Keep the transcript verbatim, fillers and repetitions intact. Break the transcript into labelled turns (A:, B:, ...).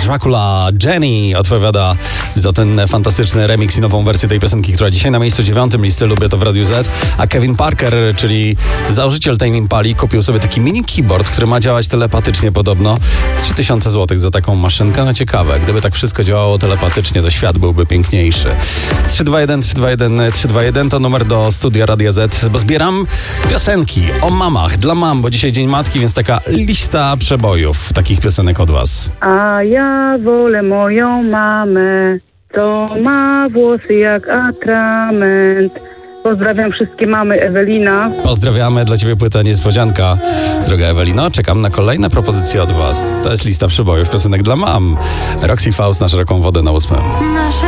A: Dracula. Jenny odpowiada za ten fantastyczny remix i nową wersję tej piosenki, która dzisiaj na miejscu dziewiątym listy Lubię to w Radiu Z. A Kevin Parker, czyli założyciel Tame Impali, kupił sobie taki mini keyboard, który ma działać telepatycznie podobno. trzy tysiące złotych za taką maszynkę. No ciekawe, gdyby tak wszystko działało telepatycznie, to świat byłby piękniejszy. trzy dwa jeden, trzy dwa jeden, trzy dwa jeden to numer do studia Radia Z, bo zbieram piosenki o mamach, dla mam, bo dzisiaj Dzień Matki, więc taka lista przebojów takich piosenek od was.
B: A ja wolę moją mamę, to ma włosy jak atrament. Pozdrawiam wszystkie mamy, Ewelina.
A: Pozdrawiamy, dla ciebie płyta niespodzianka, droga Ewelino. Czekam na kolejne propozycje od was. To jest lista przebojów piosenek dla mam. Roxy Faust na szeroką wodę na ósmym.